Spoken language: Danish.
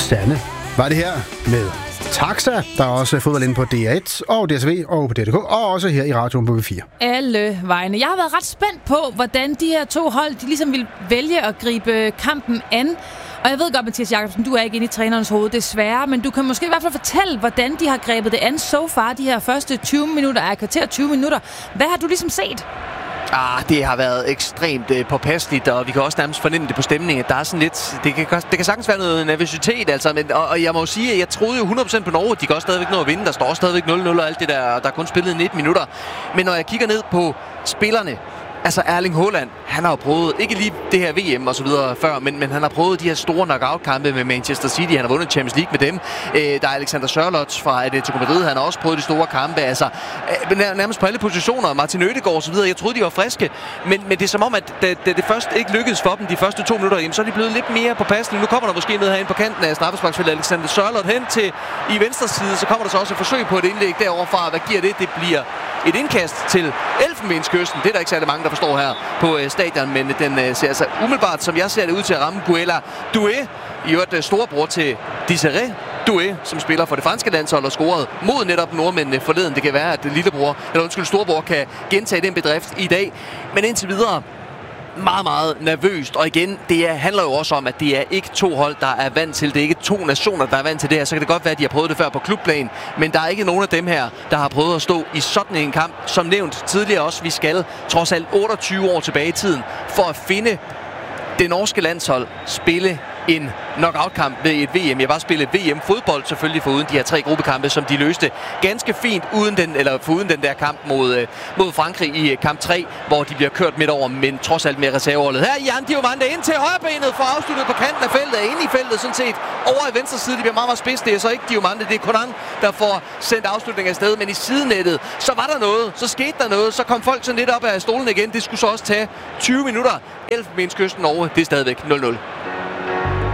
Sande var det her med Taxa. Der er også fodbold inde på DR1 og DSV og på DRK, og også her i radioen på V4. Alle vegne. Jeg har været ret spændt på, hvordan de her to hold de ligesom vil vælge at gribe kampen an. Og jeg ved godt, Mathias Jakobsen, du er ikke inde i trænerens hoved, desværre, men du kan måske i hvert fald fortælle, hvordan de har grebet det an so far, de her første 20 minutter, kvarter 20 minutter. Hvad har du ligesom set? Det har været ekstremt påpasseligt, og vi kan også nærmest fornemme det på stemningen, at der er sådan lidt... Det kan sagtens være noget nervøsitet, altså, men, og jeg må jo sige, at jeg troede jo 100% på Norge, de kan også stadigvæk nå at vinde. Der står stadigvæk 0-0 og alt det der, og der er kun spillet 19 minutter. Men når jeg kigger ned på spillerne, altså Erling Haaland, han har jo prøvet, ikke lige det her VM og så videre før, men han har prøvet de her store knockout-kampe med Manchester City. Han har vundet Champions League med dem. Der er Alexander Sørloth fra Atletico Madrid, han har også prøvet de store kampe. Altså, nærmest på alle positioner. Martin Ødegaard og så videre. Jeg troede, de var friske. Men det er som om, at da det først ikke lykkedes for dem de første 2 minutter, jamen, så er de blevet lidt mere påpasselige. Nu kommer der måske ned herinde på kanten af straffesparksfeltet Alexander Sørloth hen til i venstre side. Så kommer der så også et forsøg på et indlæg derovre fra. Hvad giver det? Det bliver et indkast til Elfenbenskysten. Det er der ikke særlig mange, der forstår her på stadion, men den ser altså umiddelbart, som jeg ser det, ud til at ramme Guella Doué, i øvrigt storebror til Desiré Doué, som spiller for det franske landshold og scorede mod netop nordmændene forleden. Det kan være, at storebror kan gentage den bedrift i dag, men indtil videre meget, meget nervøst. Og igen, det handler jo også om, at det er ikke to hold, der er vant til. Det er ikke to nationer, der er vant til det her. Så kan det godt være, at de har prøvet det før på klubplan. Men der er ikke nogen af dem her, der har prøvet at stå i sådan en kamp. Som nævnt tidligere også, vi skal trods alt 28 år tilbage i tiden for at finde det norske landshold spille en knockout-kamp ved et VM. Jeg var spillet VM-fodbold selvfølgelig foruden de her 3 gruppekampe, som de løste ganske fint foruden den der kamp mod Frankrig i kamp 3, hvor de bliver kørt midt over, men trods alt med reserveholdet. Her Jan Diomande ind til højrebenet for afsluttet på kanten af feltet, inde i feltet sådan set. Over i venstre side, det bliver meget, meget spids. Det er så ikke Diomande, det er Conan, der får sendt afslutningen afsted, men i sidenettet, så var der noget, så skete der noget, så kom folk sådan lidt op af stolen igen. Det skulle så også tage 20 minutter. Elfenbenskysten Norge, det er stadigvæk 0-0.